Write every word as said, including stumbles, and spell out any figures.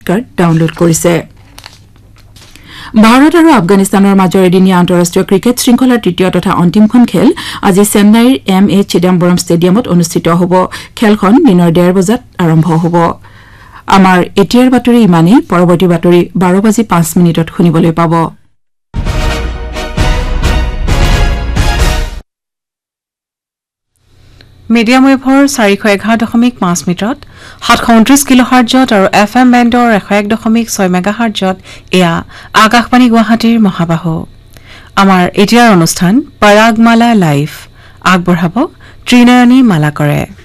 card download কৰিছে ভাৰত আৰু আফগানিস্তানৰ মাজৰ এদিনীয়া আন্তঃৰাষ্ট্ৰীয় ক্ৰিকেট শৃংখলাৰ তৃতীয় তথা অন্তিমখন খেল আজি চেন্নাইৰ এম এ চিদাম্বৰম ষ্টেডিয়ামত অনুষ্ঠিত হ'ব খেলখন দিনৰ ডেৰ বজাত আৰম্ভ হ'ব আমাৰ এতিয়াৰ বাতৰি ইমানেই পৰৱৰ্তী বাতৰি বাৰ বাজি পাঁচ মিনিটত শুনিবলৈ পাব মিডিয়াম ৱেভৰ চাৰিশ এঘাৰ দশমিক পাঁচ মিটাৰত সাতশ ঊনত্ৰিশ কিলোহাৰ্টজত আৰু এফ এম বেণ্ডৰ এশ এক দশমিক ছয় মেগাহাৰ্টজত এয়া আকাশবাণী গুৱাহাটীৰ মহাবাহু আমাৰ এতিয়াৰ অনুষ্ঠান পৰাগমালা লাইভ আগবঢ়াব ত্ৰিনয়নী মালাকৰে